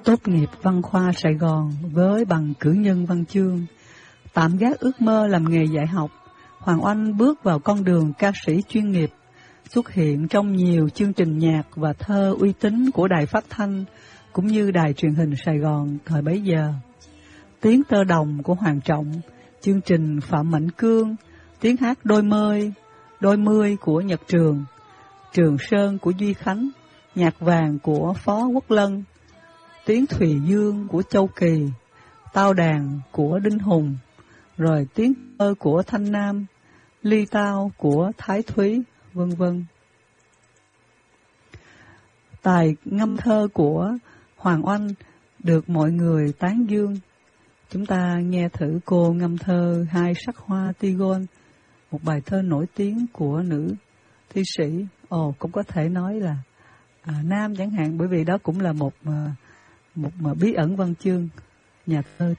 Tốt nghiệp văn khoa Sài Gòn với bằng cử nhân văn chương, tạm gác ước mơ làm nghề dạy học, Hoàng Oanh bước vào con đường ca sĩ chuyên nghiệp, xuất hiện trong nhiều chương trình nhạc và thơ uy tín của đài phát thanh cũng như đài truyền hình Sài Gòn thời bấy giờ. Tiếng Tơ Đồng của Hoàng Trọng, chương trình Phạm Mạnh Cương, tiếng hát Đôi mươi của Nhật Trường, Trường Sơn của Duy Khánh, nhạc vàng của Phó Quốc Lân, tiếng Thùy Dương của Châu Kỳ, tao đàn của Đinh Hùng, rồi tiếng thơ của Thanh Nam, ly tao của Thái Thúy, vân vân. Tài ngâm thơ của Hoàng Oanh được mọi người tán dương. Chúng ta nghe thử cô ngâm thơ Hai sắc hoa Tigon, một bài thơ nổi tiếng của nữ thi sĩ, cũng có thể nói là nam chẳng hạn, bởi vì đó cũng là một bí ẩn văn chương, nhà thơ